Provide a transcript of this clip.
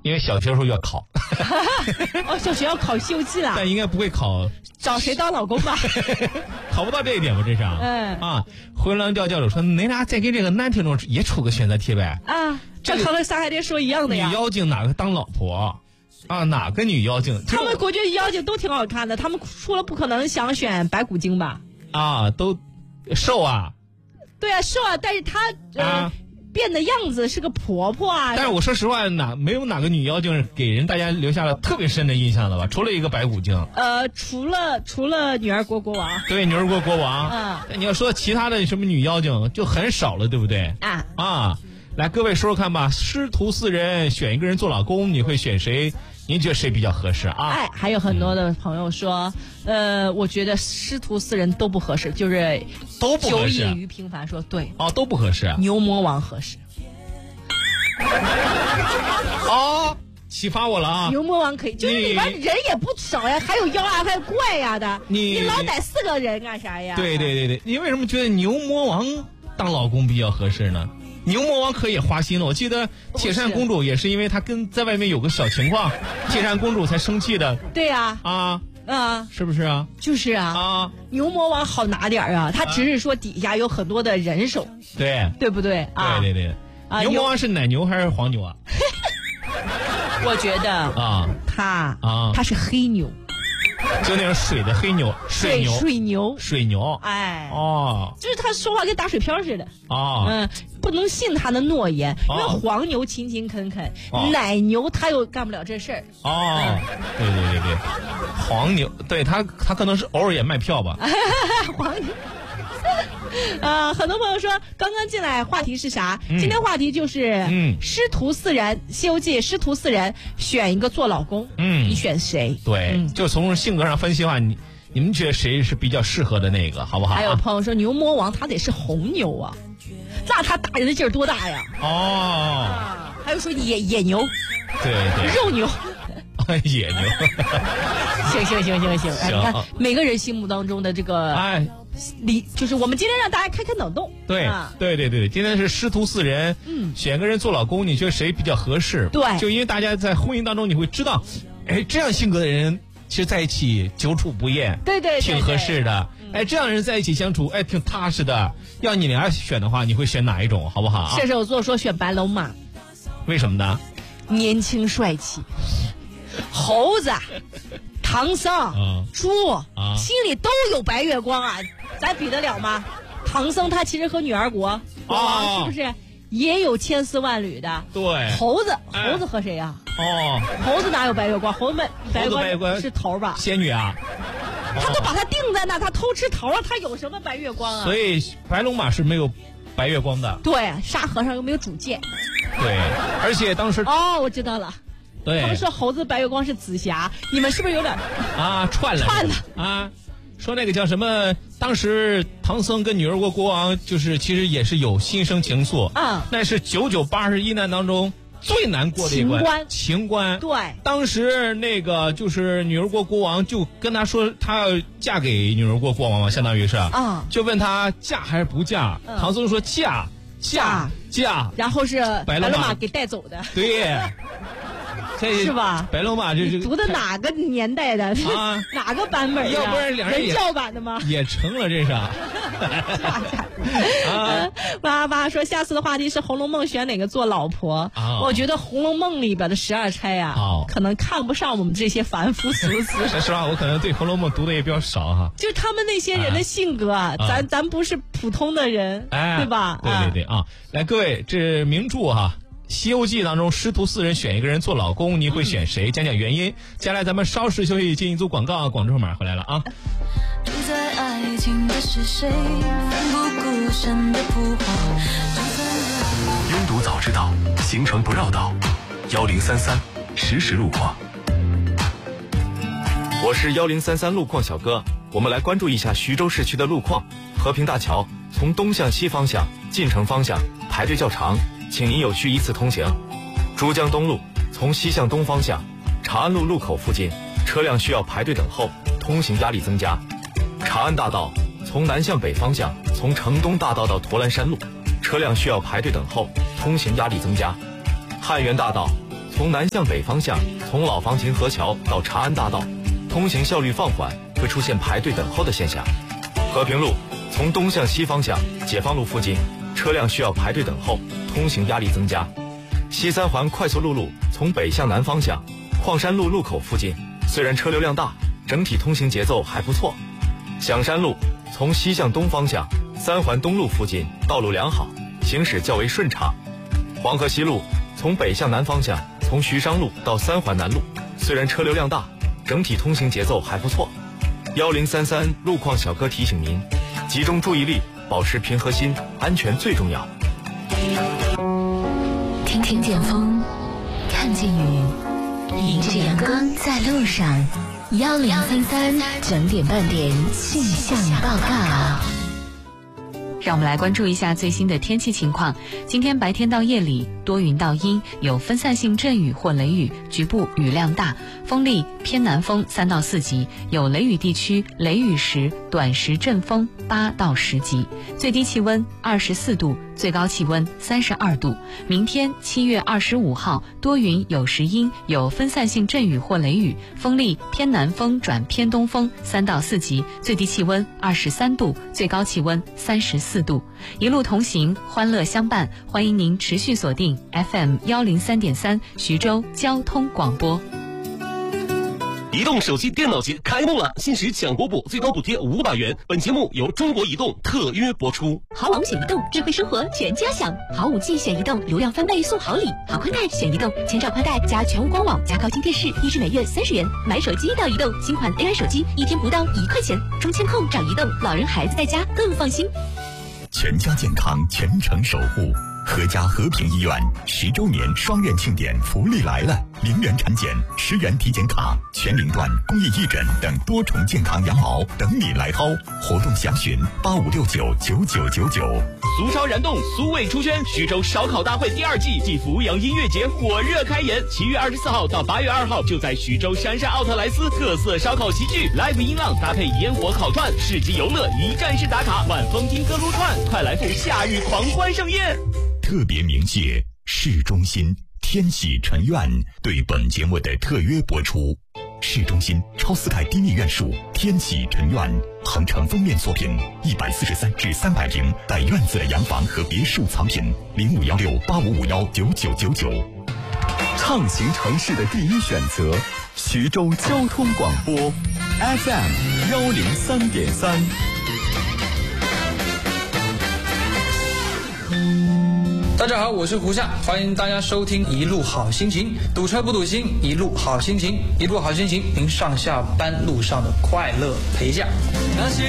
因为小学时候要考。 哦，小学要考《西游记》了， 但应该不会考。 找谁当老公吧？ 考不到这一点吧，这是啊。回廊教教主说，你俩再给这个男听众也出个选择题呗。 这和《山海经》说一样的呀。 女妖精哪个当老婆啊？哪个女妖精？ 他们国觉得妖精都挺好看的，他们除了不可能想选白骨精吧？ 都瘦啊。 对啊，瘦啊，但是她变的样子是个婆婆啊。 但是我说实话，没有哪个女妖精给人大家留下了特别深的印象的吧？除了一个白骨精。 除了女儿国国王。 对，女儿国国王。你要说其他的什么女妖精就很少了，对不对？来，各位说说看吧，师徒四人选一个人做老公，你会选谁？您觉得谁比较合适啊？ 还有很多的朋友说，我觉得师徒四人都不合适，就是都不合适。 久隐于平凡说对。 都不合适。 牛魔王合适。 启发我了啊！ 牛魔王可以，就是里边人也不少呀，还有妖啊，还有怪呀的。你老逮4个人干啥呀？ 对，你为什么觉得牛魔王当老公比较合适呢？牛魔王可也花心了，我记得铁扇公主也是因为她在外面有个小情况，铁扇公主才生气的。 对呀。是不是啊？ 就是啊。牛魔王好拿点啊，他只是说底下有很多的人手。对不对啊？ 对。牛魔王是奶牛还是黄牛啊？ 我觉得他是黑牛。 就那种水的黑牛，水牛。 就是他说话跟打水漂似的。不能信他的诺言，因为黄牛勤勤恳恳，奶牛他又干不了这事儿。 对，黄牛，对他可能是偶尔也卖票吧。 黄牛。很多朋友说刚刚进来话题是啥？今天话题就是师徒四人，《西游记》师徒四人选一个做老公，你选谁？ 对，就从性格上分析的话，你们觉得谁是比较适合的那个，好不好？ 还有朋友说牛魔王他得是红牛啊，那他打人的劲儿多大呀？还有说野牛， 对， 肉牛。 野牛。 行，你看每个人心目当中的这个就是我们今天让大家开脑洞。 对，今天是师徒四人，选个人做老公，你觉得谁比较合适？ 对， 就因为大家在婚姻当中你会知道，这样性格的人其实在一起久处不厌， 对， 挺合适的。这样人在一起相处，挺踏实的。要你俩选的话，你会选哪一种，好不好？ 射手座说选白龙马。 为什么呢？ 年轻帅气。猴子、唐僧、猪心里都有白月光啊，咱比得了吗？唐僧他其实和女儿国王是不是也有千丝万缕的？ 对。 猴子和谁呀？猴子哪有白月光？猴子白月光是头吧？ 仙女啊。 他都把他定在那，他偷吃头了，他有什么白月光啊？ 所以白龙马是没有白月光的。 对，沙和尚又没有主见。 对，而且当时我知道了。 对， 他们说猴子白月光是紫霞，你们是不是有点串了说那个叫什么？当时唐僧跟女儿国国王就是其实也是有心生情愫那是991难当中最难过的一关情关。 对， 当时那个就是女儿国国王就跟他说他要嫁给女儿国国王嘛，相当于是就问他嫁还是不嫁。唐僧说嫁， 然后是白龙马给带走的。 对。 是吧？ 白龙马这读的哪个年代的哪个版本？ 要不然两人人教版的吗？ 也成了这是。 爸说下次的话题是《红楼梦》选哪个做老婆？我觉得《红楼梦》里边的12钗可能看不上我们这些凡夫俗子。 说实话，我可能对《红楼梦》读的也比较少哈。 就他们那些人的性格咱不是普通的人，对吧？ 对来各位，这名著《西游记》当中师徒四人选一个人做老公，你会选谁？讲讲原因。接下来咱们稍事休息，进一组广告，广州马上回来了啊。 主宰爱情的是谁？奋不顾身的扑火。 拥堵早知道，行程不绕道。1033实时路况。 我是1033路况小哥，我们来关注一下徐州市区的路况。和平大桥从东向西方向进城方向排队较长，请您有序依次通行。珠江东路从西向东方向长安路路口附近车辆需要排队等候，通行压力增加。长安大道从南向北方向从城东大道到驼栏山路车辆需要排队等候，通行压力增加。汉源大道从南向北方向，从老房前河桥到长安大道，通行效率放缓，会出现排队等候的现象。和平路从东向西方向，解放路附近车辆需要排队等候，通行压力增加。西三环快速陆路从北向南方向，矿山路路口附近虽然车流量大，整体通行节奏还不错。响山路从西向东方向，三环东路附近道路良好，行驶较为顺畅。黄河西路从北向南方向，从徐商路到三环南路，虽然车流量大，整体通行节奏还不错。1033路况小哥提醒您，集中注意力，保持平和心，安全最重要。 听听见风，看见雨，迎着阳光在路上。1033整点半点气象报告。 让我们来关注一下最新的天气情况。今天白天到夜里多云到阴，有分散性阵雨或雷雨，局部雨量大，风力偏南风3到4级，有雷雨地区雷雨时短时阵风8到10级。最低气温24度，最高气温32度。明天7月25号多云有时阴，有分散性阵雨或雷雨，风力偏南风转偏东风3到4级，最低气温23度，最高气温34度。一路同行，欢乐相伴，欢迎您持续锁定 FM 103.3徐州交通广播。 移动手机电脑节开幕了，限时抢国补，最高补贴500元。本节目由中国移动特约播出。 好网选移动，智慧生活全家享。好5G选移动，流量翻倍送好礼。好宽带选移动，千兆宽带加全屋官网加高清电视，1至每月30元。买手机到移动，新款 AI 手机1天不到1块钱。中签控找移动，老人孩子在家更放心。 全家健康，全程守护。和家和平医院10周年双元庆典福利来了！0元产检、10元体检卡、全龄段公益义诊等多重健康羊毛等你来薅。活动详询85699999。 俗潮燃动，苏味出圈，徐州烧烤大会第2季暨阜阳音乐节火热开演，7月24号到8月2号，就在徐州杉杉奥特莱斯特色烧烤齐聚 ，live 音浪搭配烟火烤串，市集游乐一站式打卡，晚风听歌撸串，快来赴夏日狂欢盛宴！ 特别鸣谢市中心天喜陈苑对本节目的特约播出。市中心超4凯低密院数天喜陈苑，恒城封面作品143至300平带院子的洋房和别墅藏品，051685519999。 畅行城市的第一选择，徐州交通广播 FM 103.3。 大家好，我是胡夏，欢迎大家收听一路好心情，堵车不堵心，一路好心情，一路好心情，您上下班路上的快乐陪驾。 那些